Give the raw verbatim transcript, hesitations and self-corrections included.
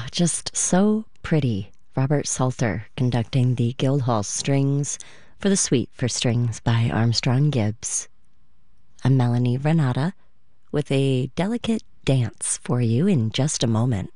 Ah, just so pretty. Robert Salter conducting the Guildhall Strings for the Suite for Strings by Armstrong Gibbs. I'm Melanie Renata with a delicate dance for you in just a moment.